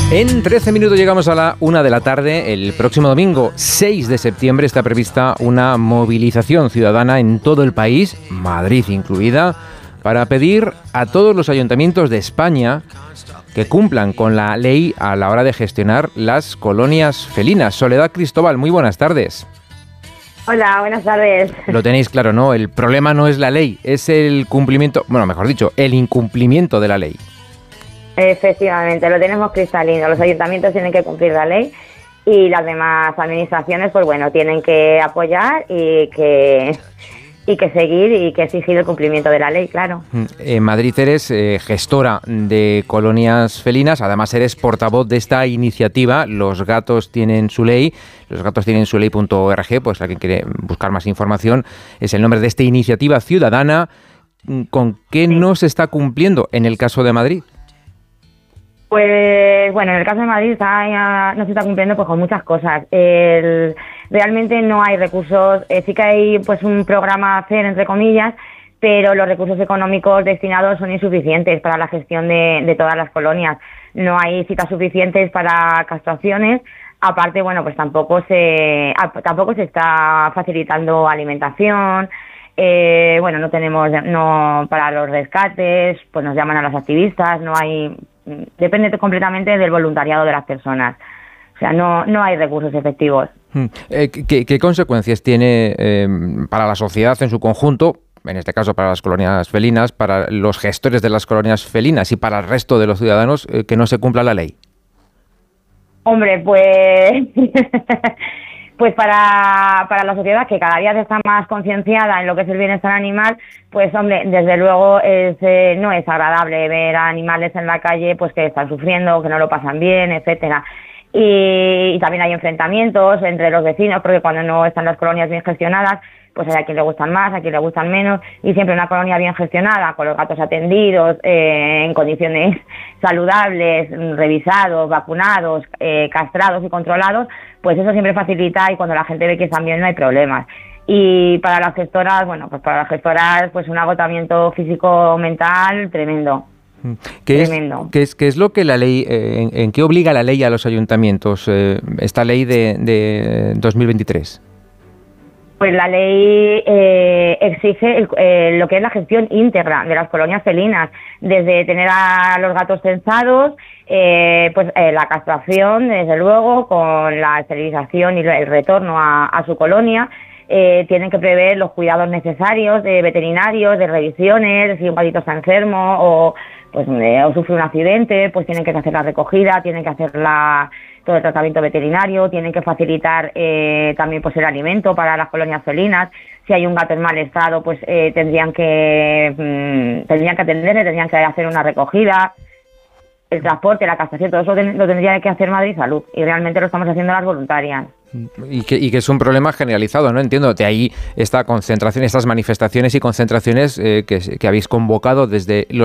En 13 minutos llegamos a la 1 de la tarde. El próximo domingo, 6 de septiembre, está prevista una movilización ciudadana en todo el país, Madrid incluida, para pedir a todos los ayuntamientos de España que cumplan con la ley a la hora de gestionar las colonias felinas. Soledad Cristóbal, muy buenas tardes. Hola, buenas tardes. Lo tenéis claro, ¿no? El problema no es la ley, es el cumplimiento, bueno, mejor dicho, el incumplimiento de la ley. Efectivamente, lo tenemos cristalino. Los ayuntamientos tienen que cumplir la ley y las demás administraciones, pues bueno, tienen que apoyar y que seguir y que exigir el cumplimiento de la ley, claro. En Madrid eres gestora de colonias felinas, además eres portavoz de esta iniciativa, Los Gatos Tienen Su Ley, losgatostienensuley.org, pues alguien quiere buscar más información, es el nombre de esta iniciativa ciudadana. ¿Con qué no se está cumpliendo en el caso de Madrid? Pues bueno, en el caso de Madrid no se está cumpliendo pues con muchas cosas. Realmente no hay recursos, sí que hay pues un programa a hacer, entre comillas, pero los recursos económicos destinados son insuficientes para la gestión de todas las colonias. No hay citas suficientes para castraciones. Aparte, bueno, pues tampoco se está facilitando alimentación. Bueno, no para los rescates, pues nos llaman a los activistas, no hay. Depende completamente del voluntariado de las personas. O sea, no hay recursos efectivos. ¿Qué consecuencias tiene para la sociedad en su conjunto, en este caso para las colonias felinas, para los gestores de las colonias felinas y para el resto de los ciudadanos que no se cumpla la ley? Hombre, pues pues para la sociedad, que cada día está más concienciada en lo que es el bienestar animal, pues hombre, desde luego no es agradable ver a animales en la calle pues que están sufriendo, que no lo pasan bien, etcétera. Y también hay enfrentamientos entre los vecinos, porque cuando no están las colonias bien gestionadas, pues hay a quien le gustan más, a quien le gustan menos, y siempre una colonia bien gestionada, con los gatos atendidos, en condiciones saludables, revisados, vacunados, castrados y controlados, pues eso siempre facilita, y cuando la gente ve que están bien no hay problemas. Y para las gestoras, bueno, pues para las gestoras, pues un agotamiento físico-mental tremendo. ¿Qué es lo que la ley, en qué obliga la ley a los ayuntamientos, esta ley de 2023? Pues la ley exige lo que es la gestión íntegra de las colonias felinas, desde tener a los gatos censados, la castración, desde luego, con la esterilización y el retorno a su colonia. Tienen que prever los cuidados necesarios de veterinarios, de revisiones, si un gatito está enfermo o sufre un accidente, pues tienen que hacer la recogida, tienen que hacer todo el tratamiento veterinario, tienen que facilitar también pues el alimento para las colonias felinas. Si hay un gato en mal estado, pues tendrían que atenderle, tendrían que hacer una recogida, el transporte, la castración, todo eso lo tendría que hacer Madrid Salud, y realmente lo estamos haciendo las voluntarias. Y que es un problema generalizado, ¿no? Entiendo, de ahí esta concentración, estas manifestaciones y concentraciones que habéis convocado desde los